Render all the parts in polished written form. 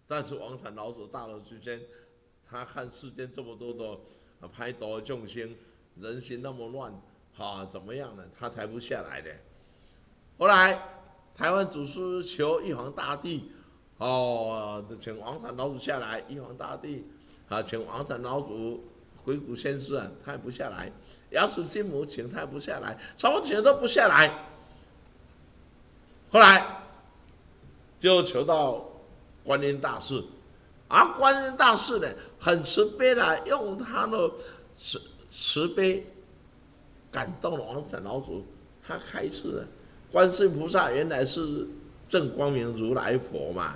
但是王禅老祖大罗之间，他看世间这么多的拍斗众生，人心那么乱，怎么样呢？他抬不下来的。后来台湾祖师求玉皇大帝，请王禅老祖下来，玉皇大帝请王禅老祖鬼谷先师他也不下来，药师金母请他也不下来，什么请都不下来。后来就求到观音大士，观音大士呢很慈悲的，用他的慈悲感动了王禅老祖，他开示了，观世音菩萨原来是正光明如来佛嘛，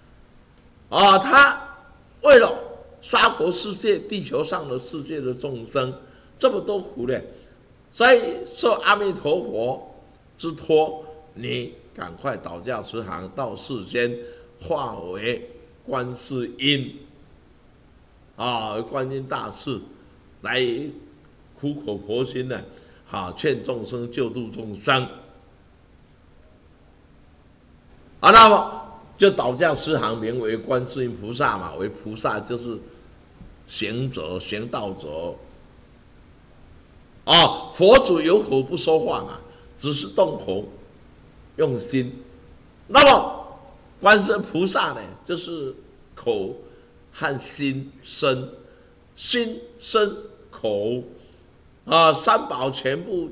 他为了娑婆世界、地球上的世界的众生这么多苦呢，所以受阿弥陀佛之托，你赶快倒驾慈航到世间，化为观世音观音大士来苦口婆心的劝众生救度众生那么就倒驾慈航，名为观世音菩萨嘛，为菩萨就是行者、行道者佛祖有口不说话嘛，只是动口用心。那么观世音菩萨呢，就是口和心身，心身口三宝全部